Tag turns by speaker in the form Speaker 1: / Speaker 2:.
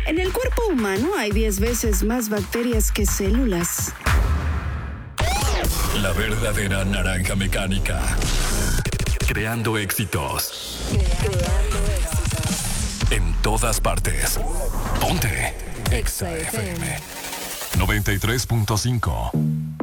Speaker 1: En el cuerpo humano hay 10 veces más bacterias que células.
Speaker 2: La verdadera naranja mecánica. Creando éxitos. En todas partes. Ponte. Exa FM 93.5.